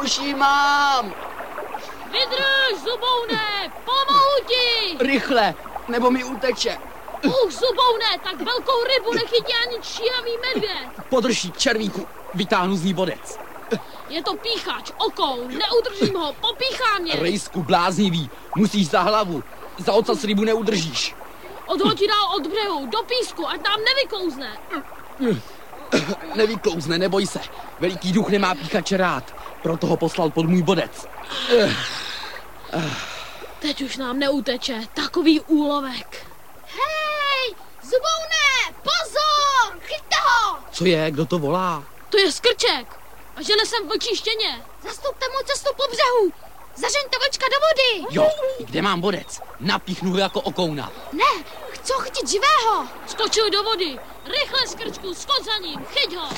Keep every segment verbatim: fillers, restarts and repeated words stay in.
Už ji mám! Vydrž, Zuboune! Pomohu ti! Rychle, nebo mi uteče. Uch, Zuboune, tak velkou rybu nechytí ani číhavý medvěd. Podrž jí, červíku, vytáhnu z ní bodec. Je to píchač, okoun, neudržím ho, popíchá mě. Rejsku, bláznivý, musíš za hlavu. Za ocas rybu neudržíš. Odhoď ji dál od břehu, do písku, ať nám nevyklouzne. Nevyklouzne, neboj se. Veliký duch nemá píchače rád, proto ho poslal pod můj bodec. Teď už nám neuteče, takový úlovek. Hej, Zuboune, pozor, chyťte ho! Co je, kdo to volá? To je Skrček a žene sem vlčí štěně. Zastupte mu cestu po břehu, zařeňte vlčka do vody. Jo, kde mám bodec? Napíchnu ho jako okouna. Ne, chci ho chytit živého. Skočil do vody, rychle Skrčku, skoč za ním, chyť ho.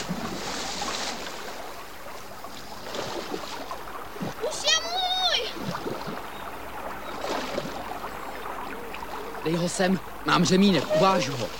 Už je můj! Dej ho sem, mám řemínek, uvážu ho.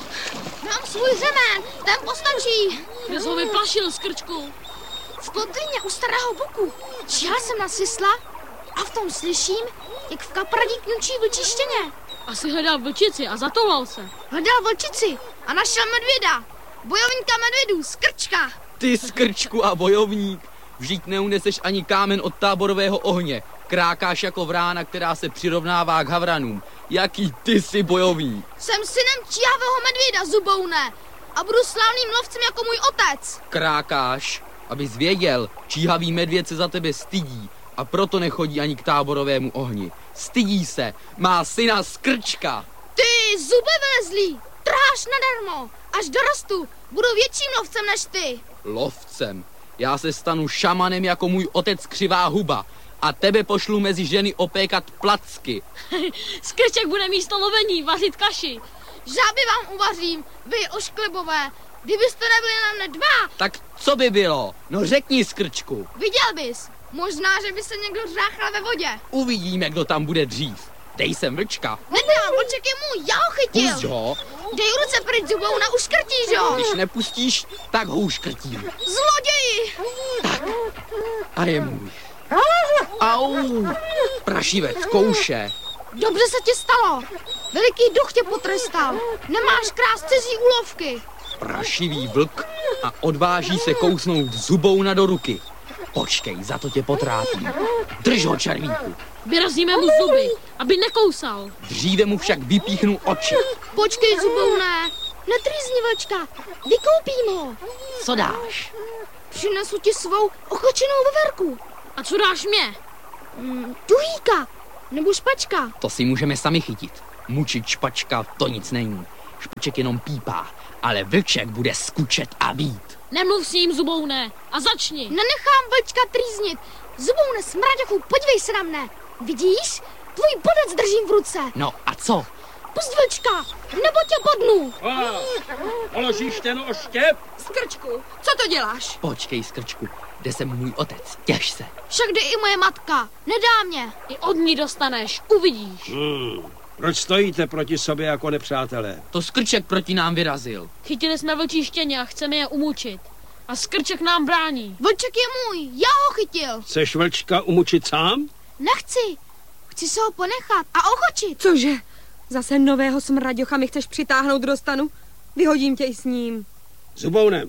Mám svůj řemen, ten postačí. Kde jsi ho vyplašil, Skrčku? V kotlině u starého buku. Číhal jsem na sisla a v tom slyším, jak v kapradí kňučí vlčí štěně. Asi hledal vlčici a zatoulal se. Hledal vlčici a našel medvěda. Bojovníka medvědů, Skrčka. Ty, Skrčku, a bojovník. Vždyť neuneseš ani kámen od táborového ohně. Krákáš jako vrána, která se přirovnává k havranům. Jaký ty jsi bojovník? Jsem synem číhavého medvěda, Zuboune. A budu slavným lovcem jako můj otec. Krákáš, abys věděl, číhavý medvěd se za tebe stydí a proto nechodí ani k táborovému ohni. Stydí se, má syna Skrčka. Ty, zube vylezlý, trháš nadarmo. Až dorostu, budu větším lovcem než ty. Lovcem? Já se stanu šamanem jako můj otec Křivá huba a tebe pošlu mezi ženy opékat placky. Skrček bude místo lovení vařit kaši. Žáby vám uvařím, vy ošklebové. Kdybyste nebyli na mne dva. Tak co by bylo? No řekni, Skrčku. Viděl bys. Možná, že by se někdo řáchal ve vodě. Uvidíme, kdo tam bude dřív. Dej sem vlčka. Nedám, vlček je můj, já ho chytil. Pusť ho. Dej ruce pryč, Zubouna, uškrtíš ho. Když nepustíš, tak ho uškrtím. Zloději. Tak. A je můj. Au. Prašivec, kouše. Dobře se ti stalo. Veliký duch tě potrestal. Nemáš krást cizí úlovky. Prašivý vlk a odváží se kousnout Zubouna do ruky. Počkej, za to tě potrápím. Drž ho, červíku. Vyrazíme mu zuby, aby nekousal. Dříve mu však vypíchnu oči. Počkej, Zuboune. Netrýzni vlčka. Vykoupím ho. Co dáš? Přinesu ti svou ochočenou veverku. A co dáš mě? Mm, tuhýka. Nebo špačka. To si můžeme sami chytit. Mučit špačka, to nic není. Špaček jenom pípá, ale vlček bude skučet a být. Nemluv s ním, Zuboune, a začni. Nenechám vlčka trýznit. Zuboune, smraďochu, podívej se na mne. Vidíš? Tvůj bodec držím v ruce. No a co? Pust vlčka, nebo tě bodnu. Položíš ten oštěp? Skrčku, co to děláš? Počkej, Skrčku, kde jsem můj otec, těž se. Však jde i moje matka, nedá mě. I od ní dostaneš, uvidíš. Hmm. Proč stojíte proti sobě jako nepřátelé? To Skrček proti nám vyrazil. Chytili jsme vlčí štěně a chceme je umučit. A Skrček nám brání. Vlček je můj, já ho chytil. Chceš vlčka umučit sám? Nechci, chci se ho ponechat a ochočit. Cože? Zase nového smraďocha mi chceš přitáhnout do stanu? Vyhodím tě i s ním. Zuboune,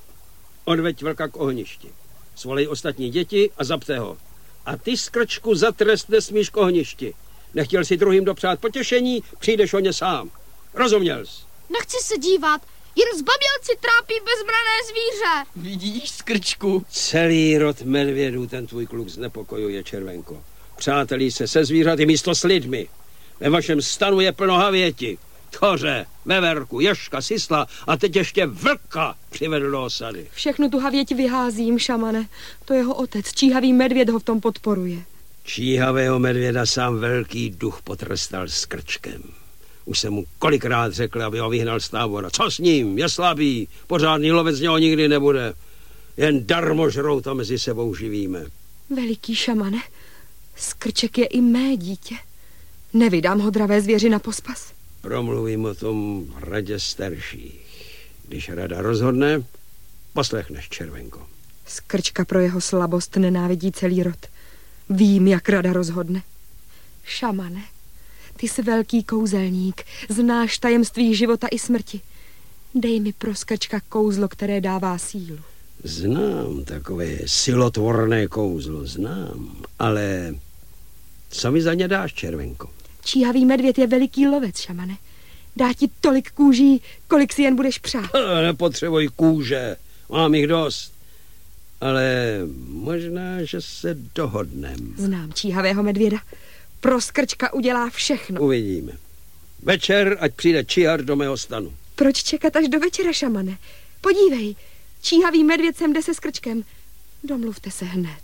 odveď vlka k ohništi. Svolej ostatní děti a zapte ho. A ty, Skrčku, za trest nesmíš k ohništi. Nechtěl si druhým dopřát potěšení, přijdeš o ně sám. Rozuměl jsi? Nechci se dívat, jen zbabělci trápí bezbrané zvíře. Vidíš, Skrčku? Celý rod medvědů ten tvůj kluk znepokojuje, Červenko. Přátelí se se zvířaty místo s lidmi. Ve vašem stanu je plno havěti. Tchoře, veverku, ježka, sisla a teď ještě vlka přivedl do osady. Všechnu tu havěť vyházím, šamane. To jeho otec, číhavý medvěd, ho v tom podporuje. Číhavého medvěda sám velký duch potrestal s Krčkem. Už jsem mu kolikrát řekl, aby ho vyhnal z tábora. Co s ním? Je slabý. Pořádný lovec z něho nikdy nebude. Jen darmo žrou to mezi sebou živíme. Veliký šamane, Skrček je i mé dítě. Nevydám ho dravé zvěři na pospas. Promluvím o tom v radě starších. Když rada rozhodne, poslechneš, Červenko. Skrčka pro jeho slabost nenávidí celý rod. Vím, jak rada rozhodne. Šamane, ty jsi velký kouzelník, znáš tajemství života i smrti. Dej mi pro Skrčka kouzlo, které dává sílu. Znám takové silotvorné kouzlo, znám, ale co mi za ně dáš, Červenko? Číhavý medvěd je veliký lovec, šamane. Dá ti tolik kůží, kolik si jen budeš přát. Nepotřebuj kůže, mám jich dost. Ale možná, že se dohodnem. Znám číhavého medvěda. Pro Skrčka udělá všechno. Uvidíme. Večer, ať přijde číhar do mého stanu. Proč čekat až do večera, šamane? Podívej, číhavý medvěd sem jde se Skrčkem. Domluvte se hned.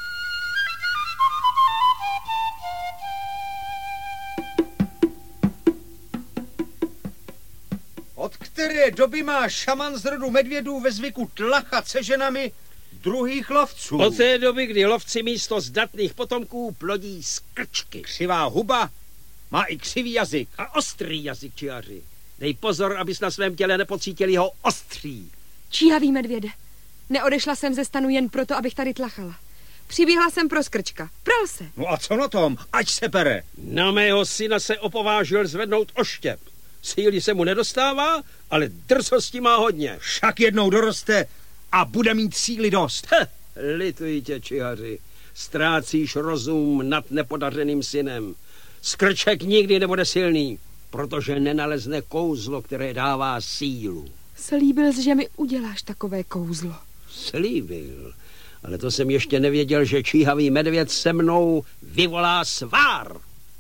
Od které doby má šaman z rodu medvědů ve zvyku tlachat se ženami druhých lovců? Od té doby, kdy lovci místo zdatných potomků plodí skrčky. Křivá huba má i křivý jazyk. A ostrý jazyk, čiaři. Dej pozor, abys na svém těle nepocítil jeho ostří. Číhavý medvěde, neodešla jsem ze stanu jen proto, abych tady tlachala. Přiběhla jsem pro Skrčka. Pral se. No a co na tom? Ať se pere. Na mého syna se opovážil zvednout oštěp. Síly se mu nedostává, ale drzosti má hodně. Však jednou doroste a bude mít síly dost. Heh, lituji tě, čihaři. Ztrácíš rozum nad nepodařeným synem. Skrček nikdy nebude silný, protože nenalezne kouzlo, které dává sílu. Slíbil jsi, že mi uděláš takové kouzlo. Slíbil, ale to jsem ještě nevěděl, že číhavý medvěd se mnou vyvolá svár.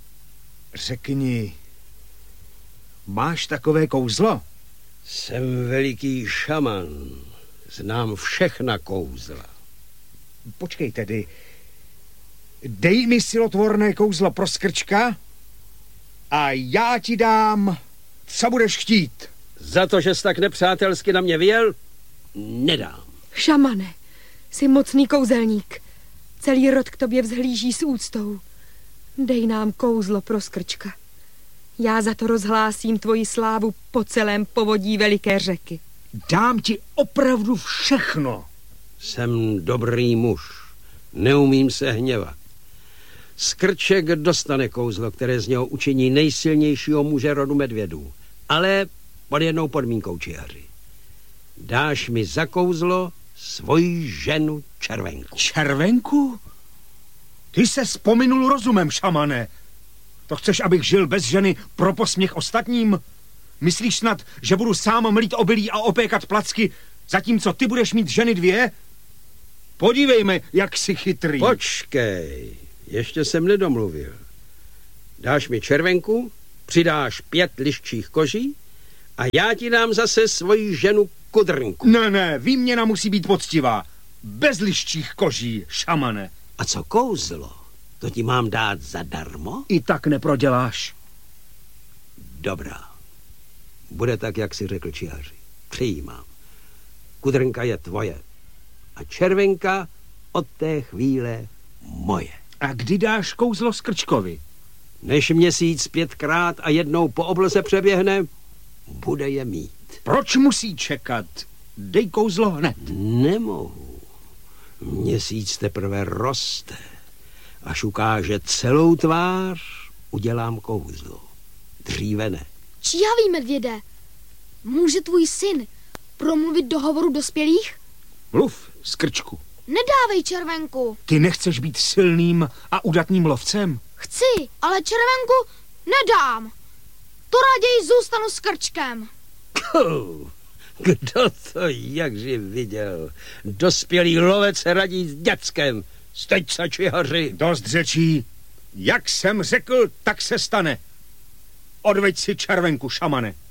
Řekni, máš takové kouzlo? Jsem veliký šaman, znám všechna kouzla. Počkej tedy, dej mi silotvorné kouzlo pro Skrčka a já ti dám, co budeš chtít. Za to, že jsi tak nepřátelsky na mě vyjel, nedám. Šamane, jsi mocný kouzelník. Celý rod k tobě vzhlíží s úctou. Dej nám kouzlo pro Skrčka. Já za to rozhlásím tvoji slávu po celém povodí veliké řeky. Dám ti opravdu všechno. Jsem dobrý muž. Neumím se hněvat. Skrček dostane kouzlo, které z něho učiní nejsilnějšího muže rodu medvědů. Ale pod jednou podmínkou, čihaři. Dáš mi za kouzlo svoji ženu Červenku. Červenku? Ty se vzpominul rozumem, šamane. To chceš, abych žil bez ženy pro posměch ostatním? Myslíš snad, že budu sám mlít obilí a opékat placky, zatímco ty budeš mít ženy dvě? Podívejme, jak jsi chytrý. Počkej, ještě jsem nedomluvil. Dáš mi Červenku, přidáš pět liščích koží a já ti dám zase svoji ženu Kudrnku. Ne, ne, výměna musí být poctivá. Bez liščích koží, šamane. A co kouzlo? To ti mám dát zadarmo? I tak neproděláš. Dobrá. Bude tak, jak si řekl, čihaři. Přijímám. Kudrnka je tvoje. A Červenka od té chvíle moje. A kdy dáš kouzlo Skrčkovi? Než měsíc pětkrát a jednou po obloze přeběhne, bude je mít. Proč musí čekat? Dej kouzlo hned. Nemohu. Měsíc teprve roste. Až ukáže celou tvář, udělám kouzlo. Dříve ne. Číhavý medvěde, může tvůj syn promluvit do hovoru dospělých? Mluv, Skrčku. Nedávej Červenku. Ty nechceš být silným a udatným lovcem? Chci, ale Červenku nedám. To raději zůstanu s Krčkem. Kdo to jakži viděl? Dospělý lovec radí s děckem. Steď se, čihaři. Dost řečí. Jak jsem řekl, tak se stane. Odveď si Červenku, šamane.